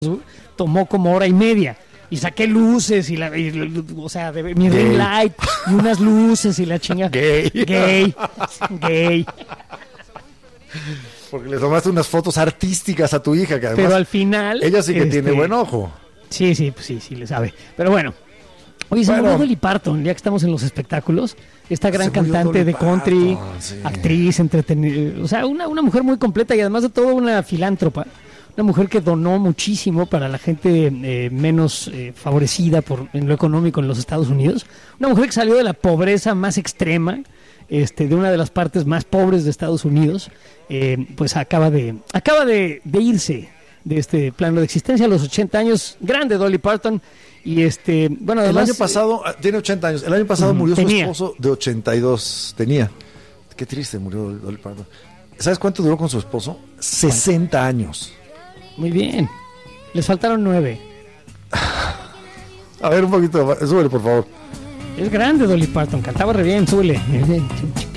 tomó como hora y media. Y saqué luces o sea, mi ring light y unas luces y la chinga. Gay. Porque le tomaste unas fotos artísticas a tu hija, que además, pero al final... ella sí que tiene buen ojo. Sí, le sabe. Pero bueno. Oye, se murió Dolly Parton, ya que estamos en los espectáculos. Esta gran cantante de country, actriz, entretenida. O sea, una mujer muy completa y además de todo una filántropa. Una mujer que donó muchísimo para la gente menos favorecida en lo económico en los Estados Unidos. Una mujer que salió de la pobreza más extrema, de una de las partes más pobres de Estados Unidos. Pues acaba de irse de este plano de existencia a los 80 años. Grande Dolly Parton. Y bueno, además, el año pasado, tiene 80 años. El año pasado murió su esposo de 82. Qué triste, murió Dolly Parton. ¿Sabes cuánto duró con su esposo? 60 años. Muy bien. Les faltaron 9. A ver, un poquito, súbele, por favor. Es grande Dolly Parton, cantaba re bien, súbele.